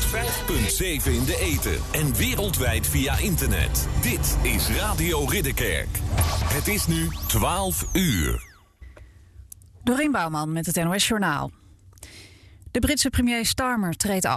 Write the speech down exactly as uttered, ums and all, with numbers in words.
vijf komma zeven in de ether en wereldwijd via internet. Dit is Radio Ridderkerk. Het is nu twaalf uur. Dorien Bouwman met het N O S Journaal. De Britse premier Starmer treedt af.